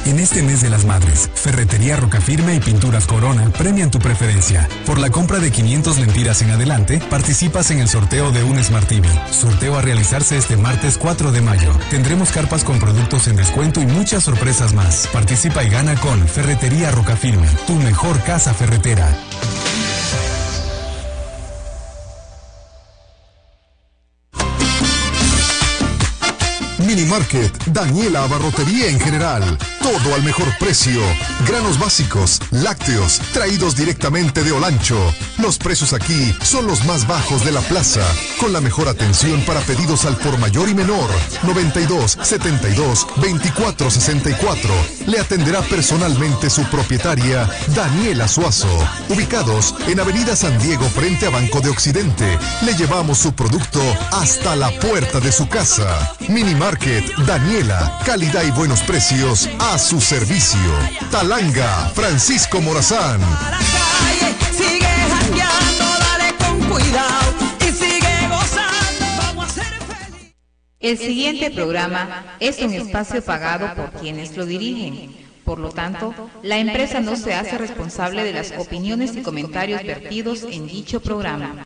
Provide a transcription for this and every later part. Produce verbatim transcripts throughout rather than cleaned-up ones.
En este mes de las madres, Ferretería Rocafirme y Pinturas Corona premian tu preferencia. Por la compra de quinientas lempiras en adelante, participas en el sorteo de un Smart T V. Sorteo a realizarse este martes cuatro de mayo. Tendremos carpas con productos en descuento y muchas sorpresas más. Participa y gana con Ferretería Rocafirme, tu mejor casa ferretera. Mini Market, Daniela Abarrotería en general. Todo al mejor precio. Granos básicos, lácteos, traídos directamente de Olancho. Los precios aquí son los más bajos de la plaza. Con la mejor atención para pedidos al por mayor y menor. noventa y dos, setenta y dos, veinticuatro, sesenta y cuatro. Le atenderá personalmente su propietaria, Daniela Suazo. Ubicados en Avenida San Diego frente a Banco de Occidente. Le llevamos su producto hasta la puerta de su casa. Mini Market, Daniela, calidad y buenos precios a su servicio. Talanga, Francisco Morazán. El siguiente programa es un espacio pagado por quienes lo dirigen. Por lo tanto, la empresa no se hace responsable de las opiniones y comentarios vertidos en dicho programa.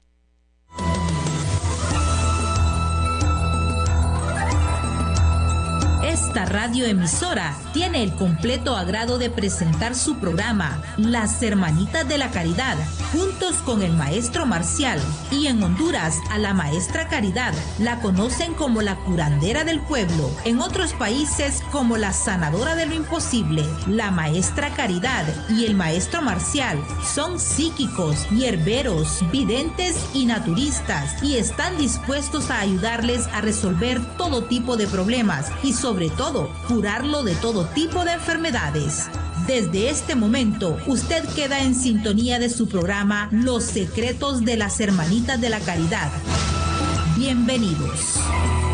Esta radioemisora tiene el completo agrado de presentar su programa Las Hermanitas de la Caridad, juntos con el maestro Marcial, y en Honduras a la maestra Caridad la conocen como la curandera del pueblo, en otros países como la sanadora de lo imposible. La maestra Caridad y el maestro Marcial son psíquicos, hierberos, videntes y naturistas, y están dispuestos a ayudarles a resolver todo tipo de problemas y sobre todo curarlo de todo tipo de enfermedades. Desde este momento, usted queda en sintonía de su programa Los Secretos de las Hermanitas de la Caridad. Bienvenidos.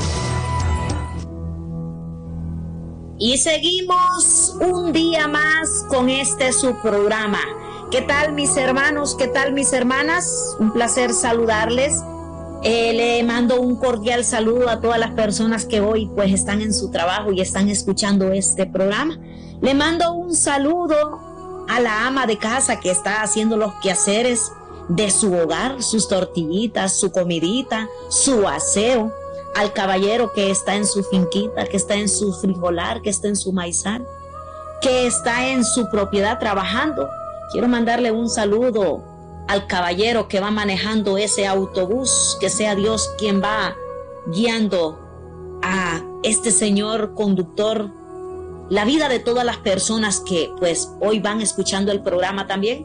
Y seguimos un día más con este su programa. ¿Qué tal, mis hermanos? ¿Qué tal, mis hermanas? Un placer saludarles. Eh, le mando un cordial saludo a todas las personas que hoy pues están en su trabajo y están escuchando este programa. Le mando un saludo a la ama de casa que está haciendo los quehaceres de su hogar, sus tortillitas, su comidita, su aseo, al caballero que está en su finquita, que está en su frijolar, que está en su maizal, que está en su propiedad trabajando. Quiero mandarle un saludo al caballero que va manejando ese autobús, que sea Dios quien va guiando a este señor conductor, la vida de todas las personas que pues hoy van escuchando el programa también,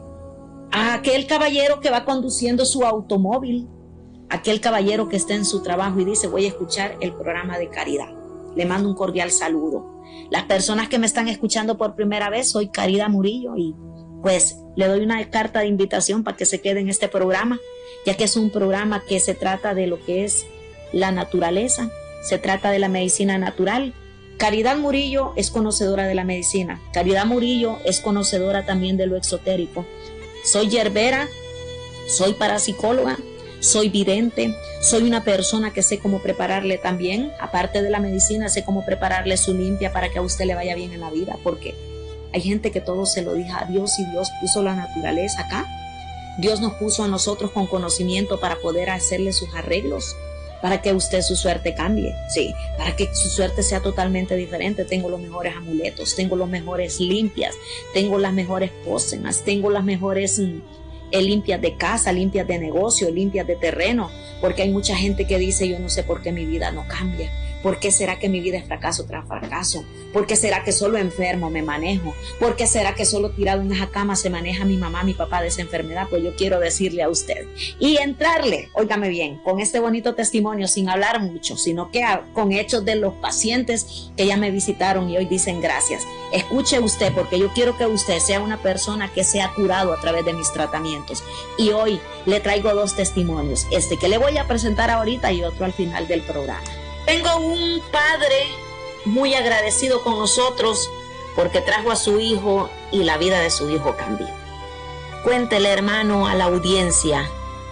a aquel caballero que va conduciendo su automóvil, aquel caballero que está en su trabajo y dice voy a escuchar el programa de Caridad. Le mando un cordial saludo. Las personas que me están escuchando por primera vez, soy Caridad Murillo y pues le doy una carta de invitación para que se quede en este programa, ya que es un programa que se trata de lo que es la naturaleza, se trata de la medicina natural. Caridad Murillo es conocedora de la medicina, Caridad Murillo es conocedora también de lo exotérico. Soy yerbera, soy parapsicóloga, soy vidente, soy una persona que sé cómo prepararle también, aparte de la medicina, sé cómo prepararle su limpia para que a usted le vaya bien en la vida, porque hay gente que todo se lo deja a Dios y Dios puso la naturaleza acá. Dios nos puso a nosotros con conocimiento para poder hacerle sus arreglos, para que usted su suerte cambie, sí, para que su suerte sea totalmente diferente. Tengo los mejores amuletos, tengo los mejores limpias, tengo las mejores pócimas, tengo las mejores eh, limpias de casa, limpias de negocio, limpias de terreno, porque hay mucha gente que dice yo no sé por qué mi vida no cambia. ¿Por qué será que mi vida es fracaso tras fracaso? ¿Por qué será que solo enfermo me manejo? ¿Por qué será que solo tirado en esa cama se maneja mi mamá, mi papá de esa enfermedad? Pues yo quiero decirle a usted y entrarle, óigame bien, con este bonito testimonio sin hablar mucho, sino que con hechos de los pacientes que ya me visitaron y hoy dicen gracias. Escuche usted, porque yo quiero que usted sea una persona que sea curado a través de mis tratamientos. Y hoy le traigo dos testimonios, este que le voy a presentar ahorita y otro al final del programa. Tengo un padre muy agradecido con nosotros porque trajo a su hijo y la vida de su hijo cambió. Cuéntele, hermano, a la audiencia,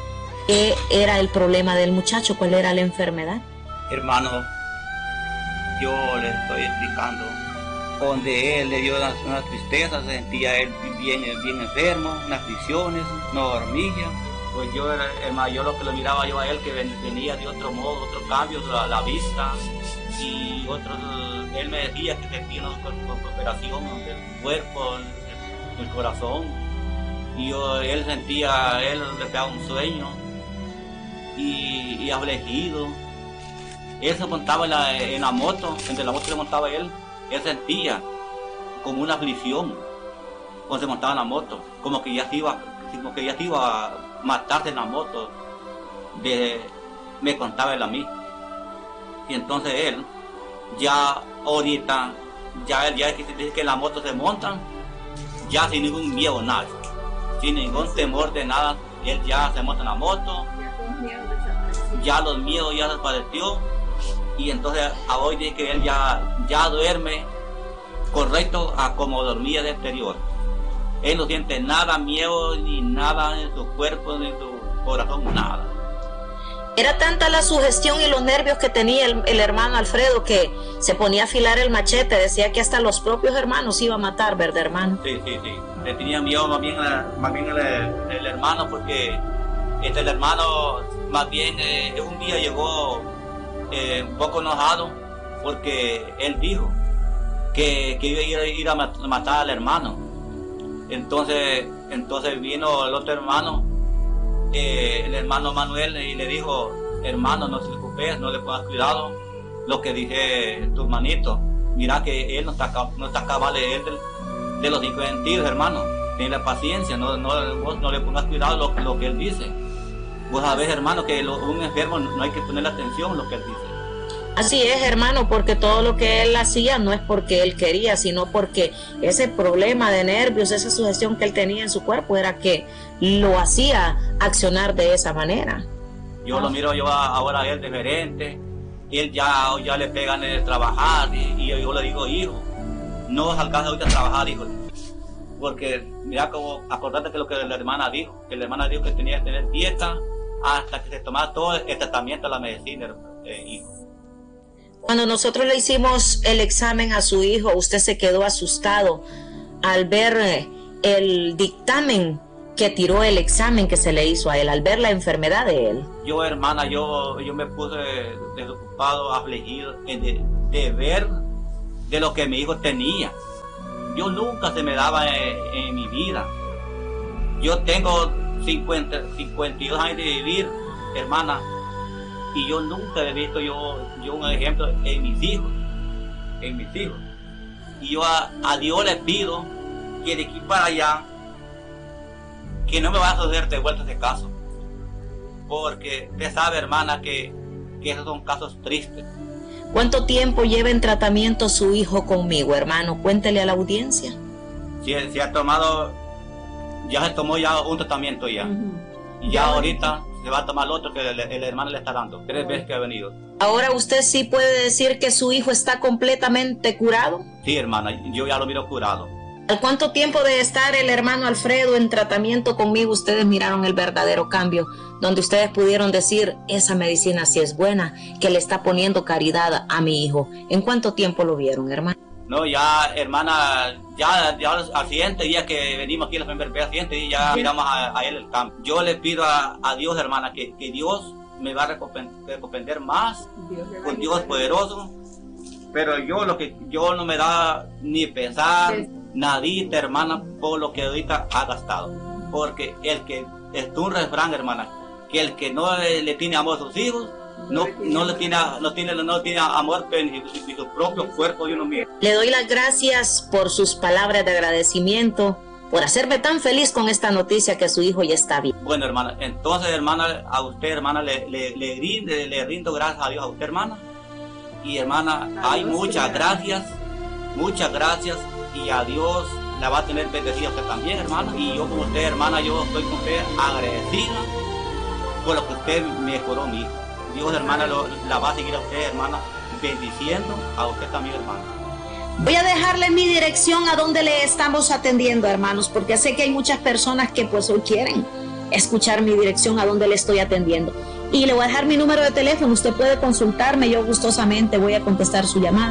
¿qué era el problema del muchacho? ¿Cuál era la enfermedad? Hermano, yo le estoy explicando donde él le dio una, una tristeza, se sentía él bien, bien enfermo, unas aflicciones, no dormía. Pues yo era, hermano, yo lo que lo miraba yo a él, que venía de otro modo, otro cambio, la, la vista, y otros, él me decía que tenía una operación del cuerpo, del corazón, y yo, él sentía, él le pegaba un sueño, y, y afligido. Él se montaba en la, en la moto, entre la moto se montaba él, él sentía como una aflicción cuando se montaba en la moto, como que ya se iba, como que ya se iba a matarse en la moto, de, me contaba él a mí. Y entonces él, ya ahorita, ya él ya dice que en la moto se montan, ya sin ningún miedo, nada, sin ningún temor de nada, él ya se monta en la moto, ya los miedos ya desapareció, y entonces a hoy dice que él ya, ya duerme correcto a como dormía de exterior. Él no siente nada, miedo, ni nada en su cuerpo, ni en su corazón, nada. Era tanta la sugestión y los nervios que tenía el, el hermano Alfredo que se ponía a afilar el machete, decía que hasta los propios hermanos iba a matar, ¿verdad, hermano? Sí, sí, sí. Le tenía miedo más bien, más bien el, el hermano, porque este, el hermano más bien eh, un día llegó eh, un poco enojado, porque él dijo que, que iba a ir, a ir a matar al hermano. Entonces, entonces vino el otro hermano, eh, el hermano Manuel, y le dijo: hermano, no se preocupes, no le pongas cuidado lo que dije tu hermanito. Mira que él no está, no está cabal de, él, de, de los cinco sentidos, hermano. Tiene la no, no, vos no le pongas cuidado lo, lo que él dice. Vos sabés, hermano, que lo, un enfermo no hay que ponerle atención a lo que él dice. Así es, hermano, porque todo lo que él hacía no es porque él quería, sino porque ese problema de nervios, esa sugestión que él tenía en su cuerpo era que lo hacía accionar de esa manera. Yo lo miro yo ahora a él diferente, él ya, ya le pegan de trabajar, y, y yo le digo: hijo, no alcanza ahorita a trabajar, hijo, porque mira, como acordate que lo que la hermana dijo, que la hermana dijo que tenía que tener dieta hasta que se tomara todo el tratamiento de la medicina, eh, hijo. Cuando nosotros le hicimos el examen a su hijo, usted se quedó asustado al ver el dictamen que tiró el examen que se le hizo a él, al ver la enfermedad de él. Yo, hermana, yo, yo me puse desocupado, afligido de, de ver de lo que mi hijo tenía. Yo nunca se me daba en, en mi vida. Yo tengo cincuenta, cincuenta y dos años de vivir, hermana, y yo nunca he visto yo, yo un ejemplo en mis hijos, en mis hijos. Y yo a, a Dios le pido que de aquí para allá, que no me vaya a suceder de vuelta ese caso. Porque usted sabe, hermana, que, que esos son casos tristes. ¿Cuánto tiempo lleva en tratamiento su hijo conmigo, hermano? Cuéntele a la audiencia. Si, si ha tomado, ya se tomó ya un tratamiento ya. Uh-huh. Y ya ahorita se va a tomar el otro que el, el hermano le está dando. Tres veces que ha venido. Ahora usted sí puede decir que su hijo está completamente curado. Sí, hermana, yo ya lo miro curado. ¿Al cuánto tiempo de estar el hermano Alfredo en tratamiento conmigo ustedes miraron el verdadero cambio? Donde ustedes pudieron decir: esa medicina sí es buena, que le está poniendo caridad a mi hijo. ¿En cuánto tiempo lo vieron, hermano? No, ya, hermana, ya, ya al siguiente día que venimos aquí, la primera vez, al siguiente día ya miramos a, a él el cambio. Yo le pido a, a Dios, hermana, que, que Dios me va a recompensar más, Dios con Dios poderoso. Pero yo lo que yo no me da ni pensar, sí. Nadita, hermana, por lo que ahorita ha gastado. Porque el que, es un refrán, hermana, que el que no le, le tiene amor a sus hijos, no, no le tiene, no tiene, no tiene amor ni su propio cuerpo de uno mismo. Le doy las gracias por sus palabras de agradecimiento, por hacerme tan feliz con esta noticia que su hijo ya está bien. Bueno, hermana, entonces, hermana, a usted, hermana, le, le, le, rindo, le rindo gracias a Dios a usted, hermana. Y, hermana, hay muchas gracias, muchas gracias, y a Dios la va a tener bendecida usted también, hermana. Y yo, como usted, hermana, yo estoy con usted agradecida por lo que usted me curó a mí. Dios, hermana, lo, la va a seguir a usted, hermana, bendiciendo a usted también, hermana. Voy a dejarle mi dirección a donde le estamos atendiendo, hermanos, porque sé que hay muchas personas que pues hoy quieren escuchar mi dirección a donde le estoy atendiendo. Y le voy a dejar mi número de teléfono, usted puede consultarme, yo gustosamente voy a contestar su llamada.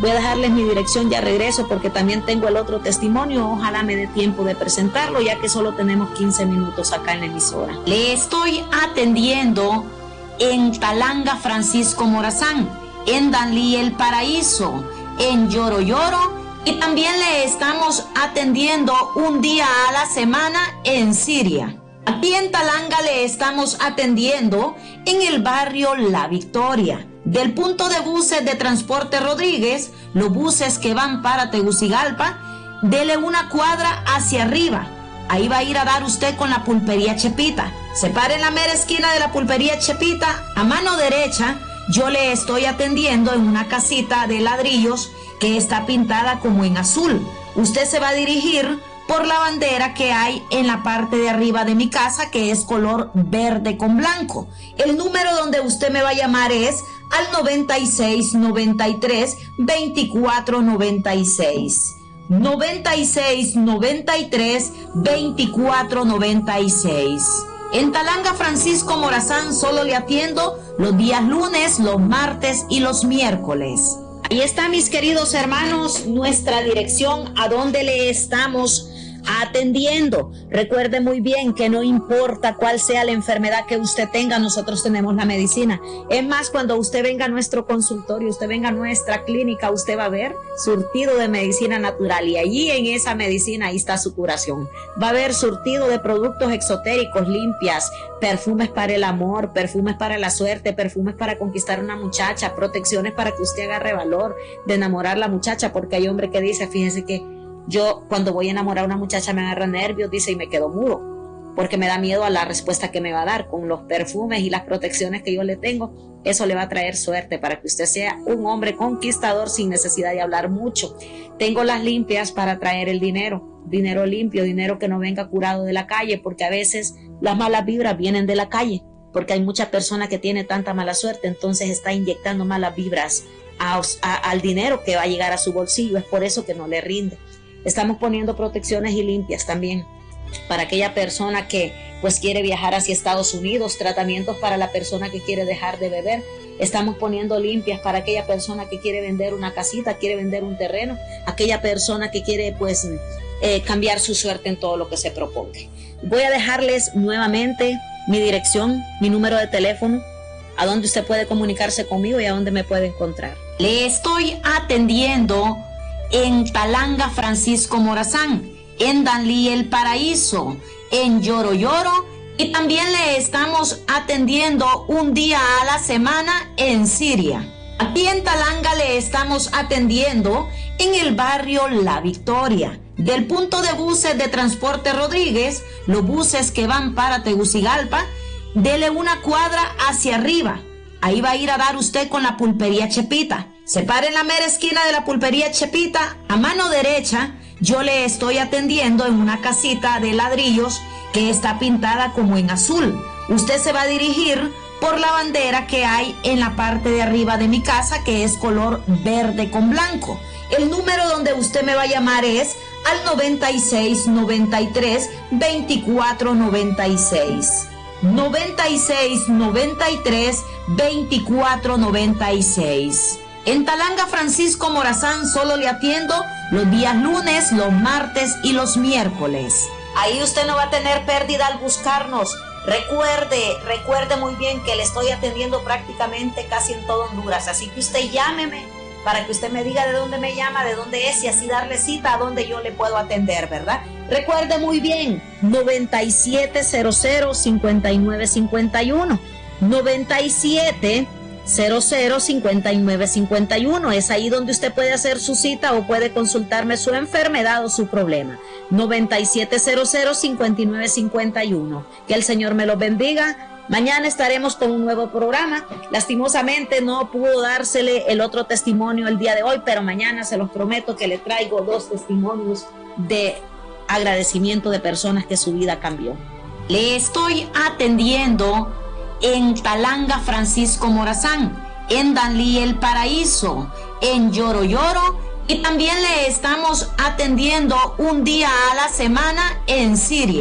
Voy a dejarles mi dirección, ya regreso porque también tengo el otro testimonio. Ojalá me dé tiempo de presentarlo, ya que solo tenemos quince minutos acá en la emisora. Le estoy atendiendo en Talanga Francisco Morazán, en Danlí El Paraíso, en Lloro Lloro, y también le estamos atendiendo un día a la semana en Siria. Aquí en Talanga le estamos atendiendo en el barrio La Victoria. Del punto de buses de Transporte Rodríguez, los buses que van para Tegucigalpa, dele una cuadra hacia arriba. Ahí va a ir a dar usted con la pulpería Chepita. Se para en la mera esquina de la pulpería Chepita, a mano derecha, yo le estoy atendiendo en una casita de ladrillos que está pintada como en azul. Usted se va a dirigir por la bandera que hay en la parte de arriba de mi casa, que es color verde con blanco. El número donde usted me va a llamar es al noventa y seis, noventa y tres, veinticuatro noventa y seis. noventa y seis, noventa y tres, veinticuatro noventa y seis. En Talanga Francisco Morazán solo le atiendo los días lunes, los martes y los miércoles. Ahí está, mis queridos hermanos, nuestra dirección a donde le estamos atendiendo. Recuerde muy bien que no importa cuál sea la enfermedad que usted tenga, nosotros tenemos la medicina. Es más, cuando usted venga a nuestro consultorio, usted venga a nuestra clínica, usted va a ver surtido de medicina natural, y allí en esa medicina ahí está su curación. Va a haber surtido de productos exotéricos, limpias, perfumes para el amor, perfumes para la suerte, perfumes para conquistar una muchacha, protecciones para que usted agarre valor de enamorar a la muchacha, porque hay hombre que dice, fíjense que yo cuando voy a enamorar a una muchacha me agarra nervios, dice, y me quedo mudo, porque me da miedo a la respuesta que me va a dar. Con los perfumes y las protecciones que yo le tengo, eso le va a traer suerte para que usted sea un hombre conquistador sin necesidad de hablar mucho. Tengo las limpias para traer el dinero, dinero limpio, dinero que no venga curado de la calle, porque a veces las malas vibras vienen de la calle, porque hay mucha persona que tiene tanta mala suerte, entonces está inyectando malas vibras a, a, al dinero que va a llegar a su bolsillo. Es por eso que no le rinde. Estamos poniendo protecciones y limpias también para aquella persona que pues quiere viajar hacia Estados Unidos, tratamientos para la persona que quiere dejar de beber. Estamos poniendo limpias para aquella persona que quiere vender una casita, quiere vender un terreno, aquella persona que quiere pues eh, cambiar su suerte en todo lo que se proponga. Voy a dejarles nuevamente mi dirección, mi número de teléfono, a donde usted puede comunicarse conmigo y a donde me puede encontrar. Le estoy atendiendo en Talanga Francisco Morazán, en Danlí El Paraíso, en Lloro Lloro, y también le estamos atendiendo un día a la semana en Siria. Aquí en Talanga le estamos atendiendo en el barrio La Victoria. Del punto de buses de Transporte Rodríguez, los buses que van para Tegucigalpa, dele una cuadra hacia arriba. Ahí va a ir a dar usted con la pulpería Chepita. Se para en la mera esquina de la pulpería Chepita, a mano derecha, yo le estoy atendiendo en una casita de ladrillos que está pintada como en azul. Usted se va a dirigir por la bandera que hay en la parte de arriba de mi casa, que es color verde con blanco. El número donde usted me va a llamar es al noventa y seis, noventa y tres, veinticuatro noventa y seis. noventa y seis, noventa y tres, veinticuatro noventa y seis. En Talanga Francisco Morazán solo le atiendo los días lunes, los martes y los miércoles. Ahí usted no va a tener pérdida al buscarnos. Recuerde, recuerde muy bien que le estoy atendiendo prácticamente casi en todo Honduras. Así que usted llámeme para que usted me diga de dónde me llama, de dónde es, y así darle cita a dónde yo le puedo atender, ¿verdad? Recuerde muy bien, noventa y siete cero cero, cincuenta y nueve cincuenta y uno. noventa y siete cero cero, cincuenta y nueve cincuenta y uno. Es ahí donde usted puede hacer su cita o puede consultarme su enfermedad o su problema. noventa y siete cero cero, cincuenta y nueve cincuenta y uno. Que el Señor me los bendiga. Mañana estaremos con un nuevo programa. Lastimosamente no pudo dársele el otro testimonio el día de hoy, pero mañana se los prometo que le traigo dos testimonios de agradecimiento de personas que su vida cambió. Le estoy atendiendo en Talanga Francisco Morazán, en Danlí El Paraíso, en Lloro Lloro, y también le estamos atendiendo un día a la semana en Siria.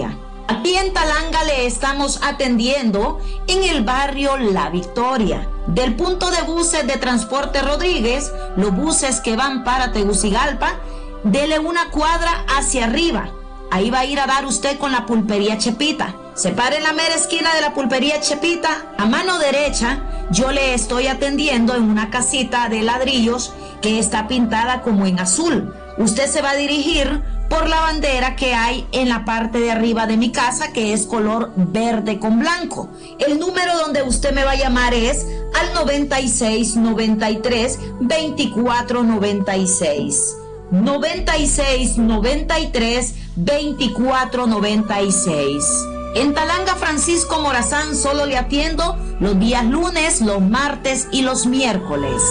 Aquí en Talanga le estamos atendiendo en el barrio La Victoria. Del punto de buses de Transporte Rodríguez, los buses que van para Tegucigalpa, dele una cuadra hacia arriba. Ahí va a ir a dar usted con la pulpería Chepita. Se para en la mera esquina de la pulpería Chepita. A mano derecha, yo le estoy atendiendo en una casita de ladrillos que está pintada como en azul. Usted se va a dirigir por la bandera que hay en la parte de arriba de mi casa, que es color verde con blanco. El número donde usted me va a llamar es al noventa y seis, noventa y tres, veinticuatro noventa y seis. noventa y seis, noventa y tres, veinticuatro noventa y seis. En Talanga, Francisco Morazán, solo le atiendo los días lunes, los martes y los miércoles.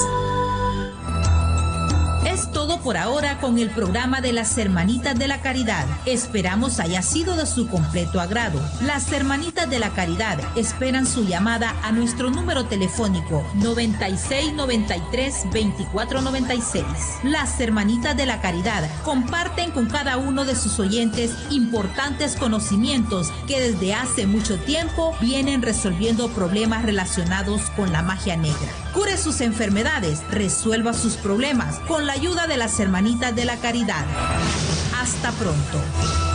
Es todo por ahora con el programa de las Hermanitas de la Caridad. Esperamos haya sido de su completo agrado. Las Hermanitas de la Caridad esperan su llamada a nuestro número telefónico noventa y seis, noventa y tres, veinticuatro noventa y seis. Las Hermanitas de la Caridad comparten con cada uno de sus oyentes importantes conocimientos que desde hace mucho tiempo vienen resolviendo problemas relacionados con la magia negra. Cure sus enfermedades, resuelva sus problemas con la ayuda de las Hermanitas de la Caridad. Hasta pronto.